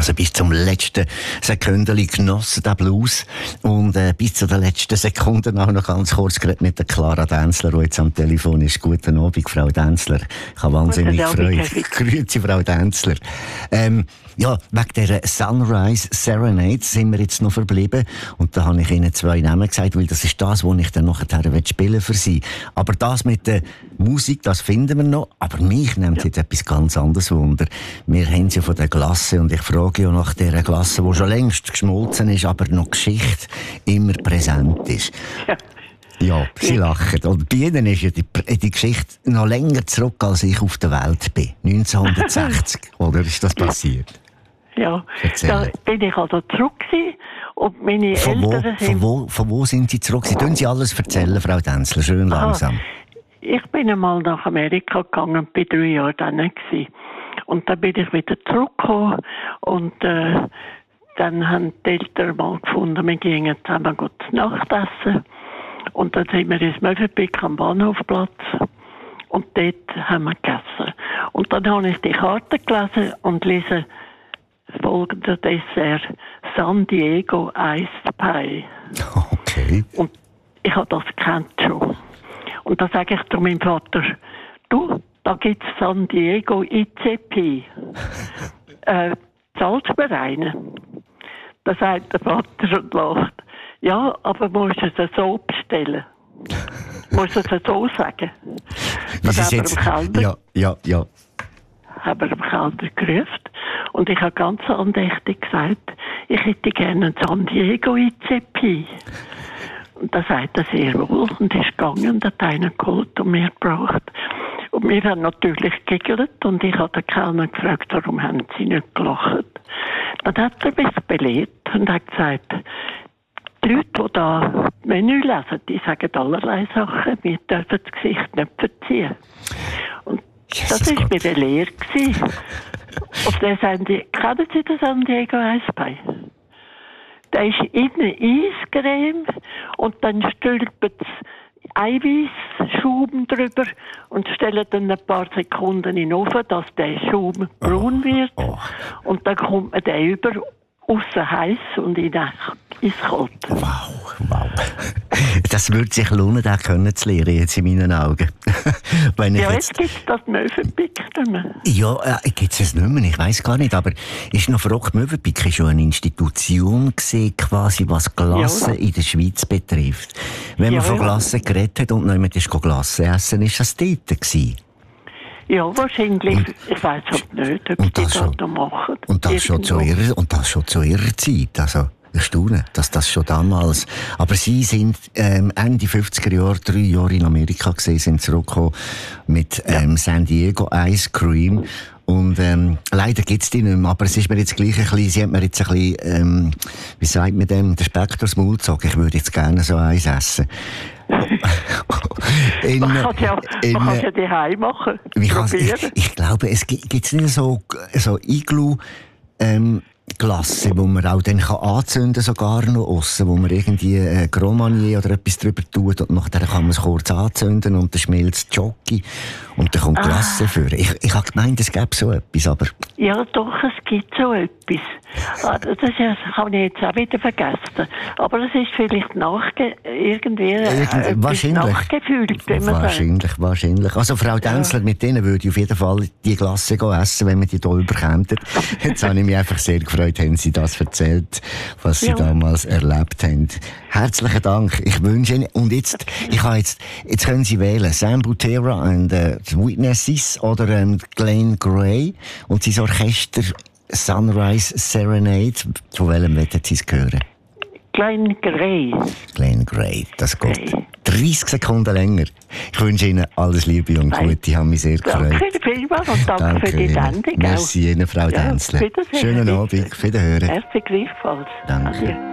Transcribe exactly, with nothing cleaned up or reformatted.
Also bis zum letzten Sekündchen genossen, der Blues. Und äh, bis zu den letzten Sekunden auch noch ganz kurz geredet mit der Clara Dänzler, die jetzt am Telefon ist. Guten Abend, Frau Dänzler. Ich habe wahnsinnig gefreut. Grüezi, Frau Dänzler. Ähm, ja, wegen dieser Sunrise Serenade sind wir jetzt noch verblieben. Und da habe ich Ihnen zwei Namen gesagt, weil das ist das, was ich dann nachher spielen für Sie. Aber das mit der Musik, das finden wir noch. Aber mich nimmt ja. jetzt etwas ganz anderes Wunder. Wir haben sie von der Glasse und ich frage ja nach dieser Glasse, die schon längst geschmolzen ist, aber noch Geschichte immer präsent ist. Ja. Ja, Sie lachen. Und bei Ihnen ist ja die, die Geschichte noch länger zurück, als ich auf der Welt bin. neunzehnhundertsechzig, oder ist das passiert? Ja, da bin ich also zurück gewesen und meine von Eltern wo, sind... Von wo, von wo sind Sie zurück? Sie tun Sie alles erzählen, Frau Dänzler, schön langsam. Aha. Ich bin einmal nach Amerika gegangen und bin drei Jahre dann gewesen. Und dann bin ich wieder zurückgekommen und äh, dann haben die Eltern mal gefunden, wir gingen zusammen gut Nachtessen. Und dann sind wir ins Möwenpick am Bahnhofplatz und dort haben wir gegessen. Und dann habe ich die Karte gelesen und lese folgender Dessert: San Diego Iced Pie. Okay. Und ich habe das gekannt schon. Und da sage ich zu meinem Vater: Du, da gibt es San Diego I C P. äh, zahlst du mir einen? Da sagt der Vater und lacht: Ja, aber musst du es so bestellen. Musst du es so sagen. Dann haben wir jetzt... im Keller, ja, ja, ja. haben wir im Keller gerufen und ich habe ganz andächtig gesagt, ich hätte gerne einen San Diego I C P. Und da sagt er sehr wohl und ist gegangen und hat einen geholt und mir gebracht. Und wir haben natürlich gegelt und ich habe den Kellner gefragt, warum haben sie nicht gelacht. Dann hat er mich belehrt und hat gesagt, die Leute, die da das Menü lesen, die sagen allerlei Sachen, wir dürfen das Gesicht nicht verziehen. Und Jesus das war Gott. bei der Lehre. Und dann sagen die, kennen Sie den San Diego Iced Pie? Der ist innen Eiscreme und dann stülpen sie Eiweißschaum drüber und stellen dann ein paar Sekunden in den Ofen, dass der Schaum braun wird. Oh, oh. Und dann kommt man den über, aussen heiß und innen eiskalt. Wow, wow. Das würde sich lohnen, den können zu lernen, jetzt in meinen Augen. Wenn ich ja, jetzt jetzt gibt es das Möwenpick nicht mehr. Ja, äh, gibt es nicht mehr, ich weiss gar nicht, aber ist noch verrückt, Möwenpick war schon eine Institution gewesen, quasi, was Glasse ja. in der Schweiz betrifft. Wenn ja, man von ja. Glasse geredet hat und niemand ist Glasse essen, ist das dort gewesen. Ja, wahrscheinlich. Und, ich weiss halt nicht, ob die das schon, noch machen. Und das, schon zu ihrer, und das schon zu ihrer Zeit, also erstaunen, dass das schon damals... Aber Sie sind ähm, Ende fünfziger Jahre, drei Jahre in Amerika gesehen, sind zurückgekommen mit ähm, San Diego Ice Cream. Und ähm, leider gibt es die nicht mehr, aber es ist mir jetzt gleich ein bisschen, Sie haben mir jetzt ein bisschen, ähm, wie sagt man dem, den Speck durchs Maul gezogen. Ich würde jetzt gerne so eins essen. in, man kann ja, in, man kann ja die Heim machen. Ich, ich, ich glaube, es gibt es nicht so, so Iglu, ähm, Glasse, wo man auch dann kann anzünden kann, sogar noch aussen, wo man irgendwie äh, Grand Marnier oder etwas drüber tut und nachher kann man es kurz anzünden und dann schmilzt Jockey und dann kommt ah. Glasse für. Ich, ich habe gemeint, es gäbe so etwas, aber... Ja, doch, es gibt so etwas. Das, ist, das habe ich jetzt auch wieder vergessen. Aber es ist vielleicht nachge irgendwie äh, wahrscheinlich. nachgefühlt, wenn man Wahrscheinlich, sagt. wahrscheinlich. Also Frau Dänzler, ja. mit denen würde ich auf jeden Fall die Glasse essen, wenn wir die hier überkämen. Jetzt habe ich mich einfach sehr gefreut, haben Sie das erzählt, was Sie ja. damals erlebt haben. Herzlichen Dank. Ich wünsche Ihnen, und jetzt, ich habe jetzt, jetzt können Sie wählen, Sam Butera und äh, Witnesses oder ähm, Glenn Gray und sein Orchester Sunrise Serenade. Von welchem wollen Sie es hören? Glenn Gray. Glenn Gray, das geht Gray. dreißig Sekunden länger. Ich wünsche Ihnen alles Liebe und Gute. Ich habe mich sehr gefreut. Danke vielmals und danke, danke für die Sendung. Merci Ihnen, Frau ja, Dänzler. Schönen Abend, auf Wiederhören. Herzlich gleichfalls. Danke. Adieu.